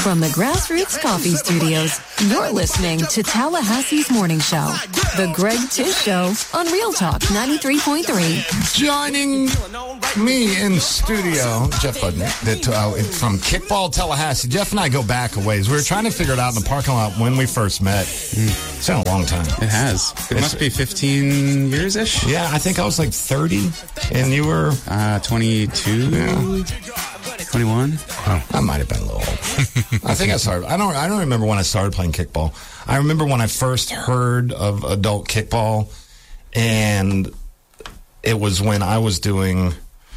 From the Grassroots Coffee Studios, you're listening to Tallahassee's Morning Show, The Greg Tish Show on Real Talk 93.3. Joining me in studio, Jeff Budnick, from Kickball Tallahassee. Jeff and I go back a ways. We were trying to figure it out in the parking lot when we first met. It's been a long time. It has. It must be 15 years-ish? Yeah, I think I was like 30, and you were... 22? Yeah. 21? Oh, I might have been a little old. I think I started... I don't remember when I started playing kickball. I remember when I first heard of adult kickball, and it was when I was doing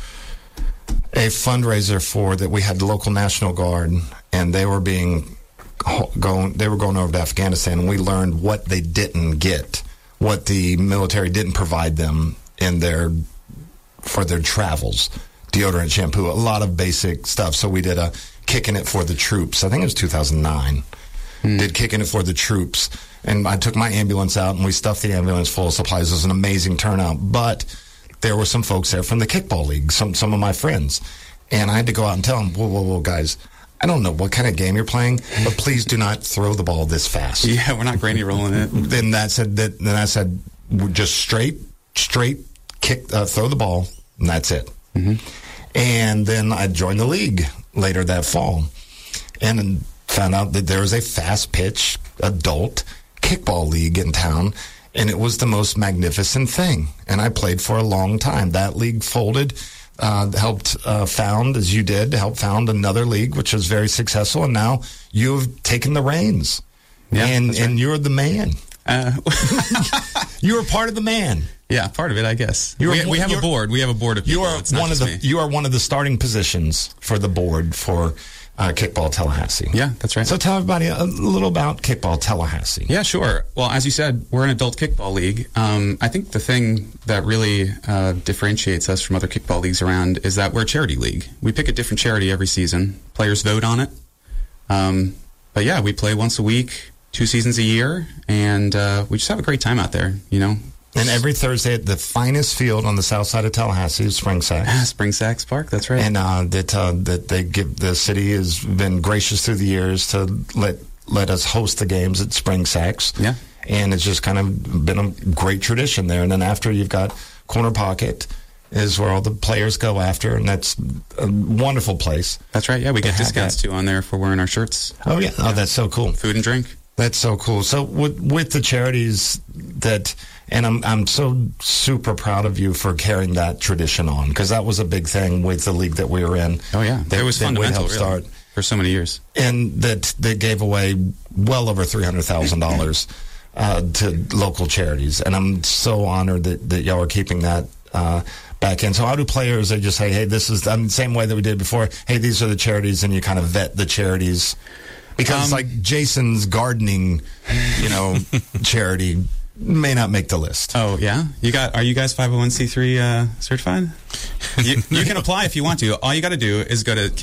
a fundraiser for that. We had the local National Guard, and they were going over to Afghanistan, and we learned what they didn't get, what the military didn't provide them for their travels. Deodorant, shampoo, a lot of basic stuff. So we did a Kicking It for the Troops. I think it was 2009. Did Kicking It for the Troops. And I took my ambulance out, and we stuffed the ambulance full of supplies. It was an amazing turnout. But there were some folks there from the kickball league, some of my friends. And I had to go out and tell them, whoa, guys, I don't know what kind of game you're playing, but please do not throw the ball this fast. Yeah, we're not granny rolling it. Then I said, just straight kick, throw the ball, and that's it. Mm-hmm. And then I joined the league later that fall and found out that there was a fast pitch adult kickball league in town, and it was the most magnificent thing. And I played for a long time. That league folded, helped found another league, which was very successful, and now you've taken the reins. Yeah, and you're the man. You are part of the man. Yeah, part of it, I guess. We have a board. We have a board of people. You are one of the starting positions for the board for Kickball Tallahassee. Yeah, that's right. So tell everybody a little about Kickball Tallahassee. Yeah, sure. Well, as you said, we're an adult kickball league. I think the thing that really differentiates us from other kickball leagues around is that we're a charity league. We pick a different charity every season. Players vote on it. But yeah, we play once a week, 2 seasons a year, and we just have a great time out there, And every Thursday at the finest field on the south side of Tallahassee is Spring Sacks. Spring Sacks Park, that's right. And that they give, the city has been gracious through the years to let us host the games at Spring Sacks. Yeah. And it's just kind of been a great tradition there. And then after, you've got Corner Pocket is where all the players go after, and that's a wonderful place. That's right, yeah. We get discounts, too, on there for wearing our shirts. Oh, yeah. Oh, that's so cool. Food and drink. That's so cool. So with the charities that... And I'm so super proud of you for carrying that tradition on, because that was a big thing with the league that we were in. Oh, yeah. It was fundamental, really, for so many years. And that gave away well over $300,000 to local charities. And I'm so honored that y'all are keeping that back in. So how do players, they just say, hey, this is the same way that we did before, hey, these are the charities, and you kind of vet the charities? Because like Jason's gardening, charity may not make the list. Oh, yeah? Are you guys 501c3 certified? You can apply if you want to. All you got to do is go to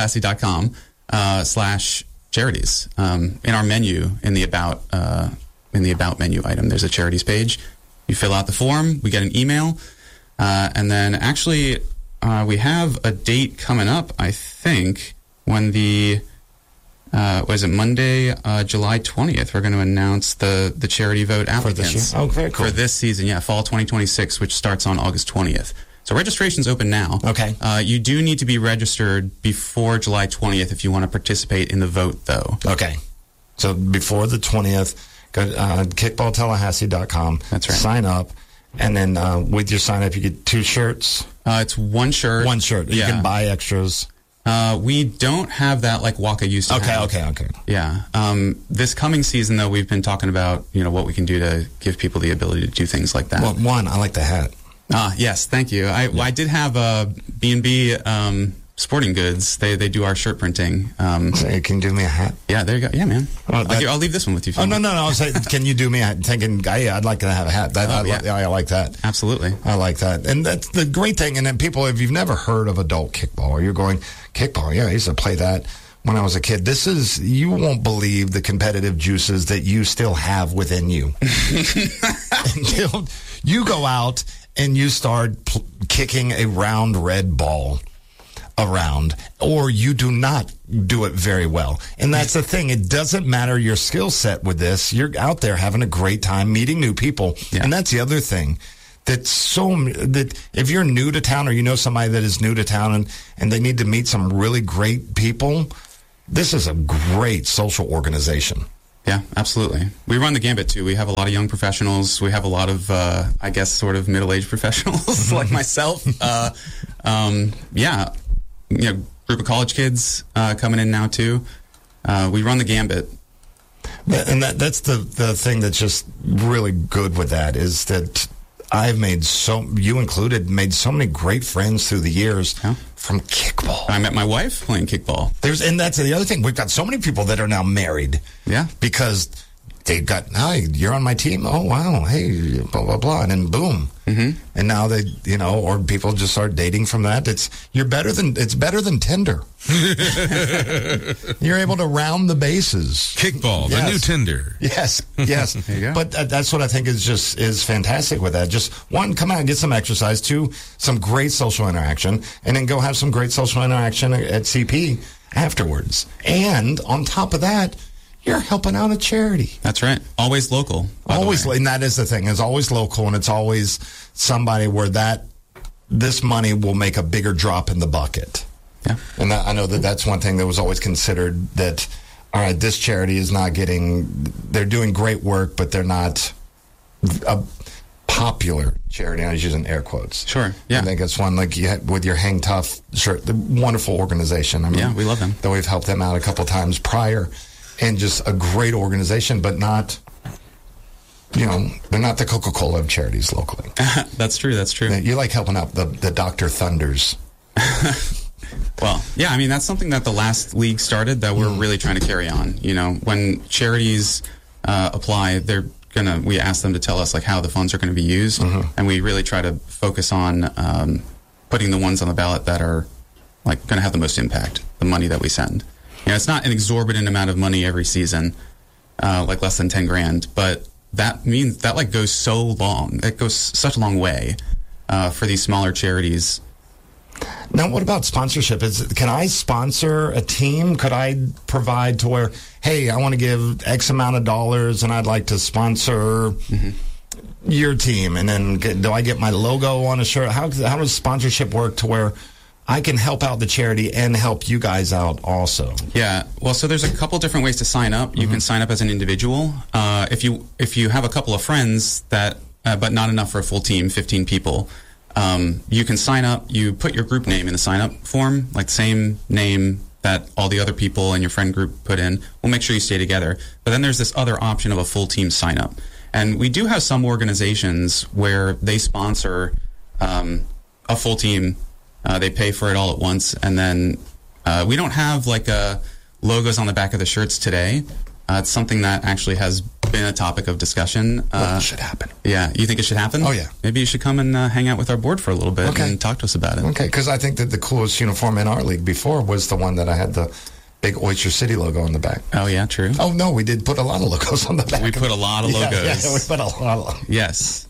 kickballtallahassee.com/charities. In our menu, in the about menu item, there's a charities page. You fill out the form, we get an email, and then actually we have a date coming up, I think, when the... was it Monday, July 20th? We're going to announce the charity vote applicants. Oh, very cool. For this season, fall 2026, which starts on August 20th. So registration's open now. Okay. You do need to be registered before July 20th if you want to participate in the vote, though. Okay. So before the 20th, go to kickballtallahassee.com. That's right. Sign up. And then with your sign up, you get 2 shirts. It's 1 shirt. 1 shirt. You can buy extras. We don't have that like Waka used to have. Okay. Yeah. This coming season, though, we've been talking about, what we can do to give people the ability to do things like that. Well, one, I like the hat. Yes, thank you. I did have B&B Sporting Goods. They do our shirt printing. So you can do me a hat? Yeah, there you go. Yeah, man. I'll leave this one with you. No. I was saying, can you do me a hat? Thinking, I'd like to have a hat. I like that. Absolutely. I like that. And that's the great thing. And then people, if you've never heard of adult kickball, or you're going, kickball, yeah, I used to play that when I was a kid. You won't believe the competitive juices that you still have within you. Until you go out and you start kicking a round red ball around, or you do not do it very well. And that's the thing. It doesn't matter your skill set with this. You're out there having a great time, meeting new people. Yeah. And that's the other thing. That if you're new to town or you know somebody that is new to town and they need to meet some really great people, this is a great social organization. Yeah, absolutely. We run the gambit, too. We have a lot of young professionals. We have a lot of, I guess, sort of middle-aged professionals like myself. Yeah, group of college kids coming in now, too. We run the gambit. And that's the thing that's just really good with that is that I've made you included, made so many great friends through the years from kickball. I met my wife playing kickball. And that's the other thing. We've got so many people that are now married. Yeah. Because they've got, hi, you're on my team. Oh, wow. Hey, blah, blah, blah. And then boom. Mm-hmm. And now they, or people just start dating from that. It's better than Tinder. You're able to round the bases. Kickball, the new Tinder. Yes. There you go. But that's what I think is fantastic with that. Just one, come out and get some exercise. Two, some great social interaction. And then go have some great social interaction at CP afterwards. And on top of that, you're helping out a charity. That's right. Always local. Always, and that is the thing. It's always local, and it's always somebody where this money will make a bigger drop in the bucket. Yeah. And I know that's one thing that was always considered that, all right, this charity is not they're doing great work, but they're not a popular charity. I was using air quotes. Sure, yeah. I think it's one like you had with your Hang Tough shirt, the wonderful organization. I mean, yeah, we love them. That we've helped them out a couple times prior. And just a great organization, but not, they're not the Coca-Cola of charities locally. That's true. You like helping out the Dr. Thunders. Well, yeah, I mean, that's something that the last league started that we're really trying to carry on. When charities apply, we ask them to tell us, like, how the funds are going to be used. Mm-hmm. And we really try to focus on putting the ones on the ballot that are, like, going to have the most impact, the money that we send. It's not an exorbitant amount of money every season, like less than $10,000, but that means that goes so long. It goes such a long way for these smaller charities. Now, what about sponsorship? Can I sponsor a team? Could I provide to where, hey, I want to give X amount of dollars and I'd like to sponsor your team, and then do I get my logo on a shirt? How does sponsorship work to where I can help out the charity and help you guys out also? Yeah, well, so there's a couple different ways to sign up. You can sign up as an individual. If you have a couple of friends that, but not enough for a full team, 15 people, you can sign up. You put your group name in the sign-up form, like the same name that all the other people in your friend group put in. We'll make sure you stay together. But then there's this other option of a full team sign-up. And we do have some organizations where they sponsor a full team. They pay for it all at once, and then we don't have logos on the back of the shirts today. It's something that actually has been a topic of discussion. It should happen. Yeah, you think it should happen? Oh, yeah. Maybe you should come and hang out with our board for a little bit and talk to us about it. Okay, because I think that the coolest uniform in our league before was the one that I had the big Oyster City logo on the back. Oh, yeah, true. Oh, no, we did put a lot of logos on the back. We put a lot of logos. Yeah, we put a lot of Yes.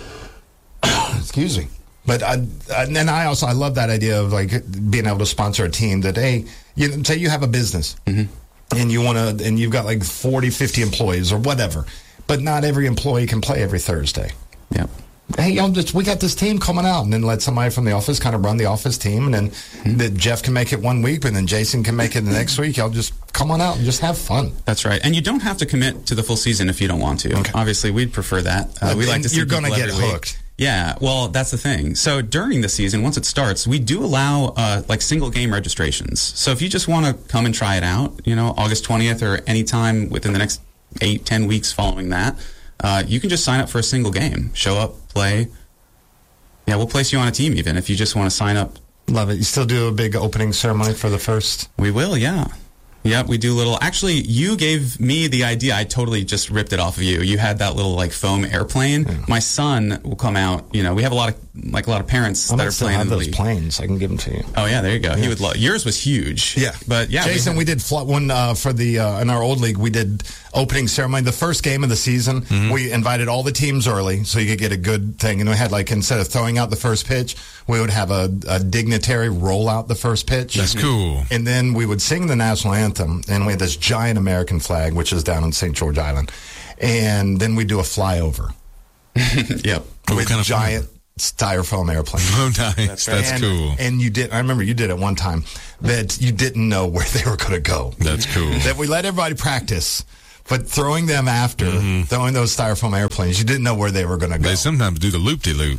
Excuse me. But I love that idea of being able to sponsor a team that, hey, say you have a business and you've got 40, 50 employees or whatever, but not every employee can play every Thursday. Yep. Hey, we got this team coming out, and then let somebody from the office kind of run the office team, and then Jeff can make it one week, and then Jason can make it the next week. Y'all just come on out and just have fun. That's right. And you don't have to commit to the full season if you don't want to. Okay. Obviously, we'd prefer that. We like to see you're going to get every hooked. Week. Yeah, well, that's the thing. So during the season, once it starts, we do allow single game registrations. So if you just want to come and try it out, August 20th or any time within the next 8-10 weeks following that, you can just sign up for a single game. Show up, play. Yeah, we'll place you on a team even if you just want to sign up. Love it. You still do a big opening ceremony for the first? We will, yeah. Yep, we do little. Actually, you gave me the idea. I totally just ripped it off of you. You had that little like foam airplane. Yeah. My son will come out. We have a lot of parents that are playing in the those league. Planes. I can give them to you. Oh yeah, there you go. Yeah. He would love. Yours was huge. Yeah, but yeah, Jason, we did one for the in our old league. We did opening ceremony. The first game of the season, we invited all the teams early so you could get a good thing. And we had instead of throwing out the first pitch, we would have a dignitary roll out the first pitch. That's cool. And then we would sing the national anthem, and we had this giant American flag, which is down on St. George Island. And then we do a flyover. Yep. With kind of giant styrofoam airplane. Oh, nice. That's cool. And I remember you did it one time that you didn't know where they were going to go. That's cool. That we let everybody practice. But throwing them after, throwing those styrofoam airplanes, you didn't know where they were going to go. They sometimes do the loop-de-loop.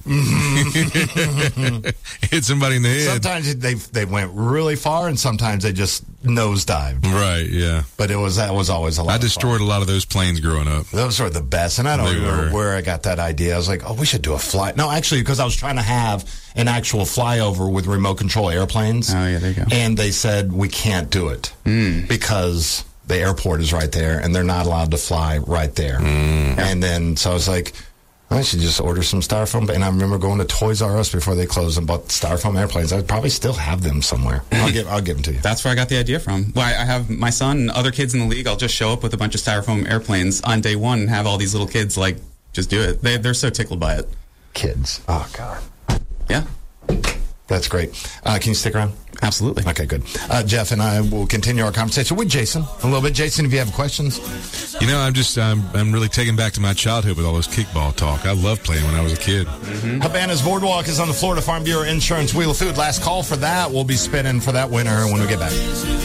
Hit somebody in the head. Sometimes they went really far, and sometimes they just nosedived. Right, yeah. But that was always a lot I destroyed a lot of those planes growing up. Those were the best. And I don't remember where I got that idea. I was like, we should do a fly. No, actually, because I was trying to have an actual flyover with remote control airplanes. Oh, yeah, there you go. And they said, we can't do it because the airport is right there, and they're not allowed to fly right there. And then, so I was like, I should just order some styrofoam. And I remember going to Toys R Us before they closed and bought styrofoam airplanes. I probably still have them somewhere. I'll give them to you. That's where I got the idea from. Well, I have my son and other kids in the league. I'll just show up with a bunch of styrofoam airplanes on day one and have all these little kids just do it. They're so tickled by it. Kids. Oh, God. Yeah. That's great. Can you stick around? Absolutely. Okay, good. Jeff and I will continue our conversation with Jason a little bit. Jason, if you have questions. I'm really taken back to my childhood with all this kickball talk. I loved playing when I was a kid. Havana's Boardwalk is on the Florida Farm Bureau Insurance Wheel of Food. Last call for that. We'll be spinning for that winner when we get back.